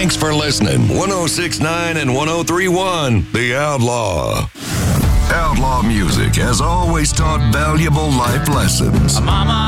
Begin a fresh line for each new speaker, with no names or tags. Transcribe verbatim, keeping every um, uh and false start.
Thanks for listening. one oh six point nine and one oh three point one, The Outlaw. Outlaw music has always taught valuable life lessons.
Mama.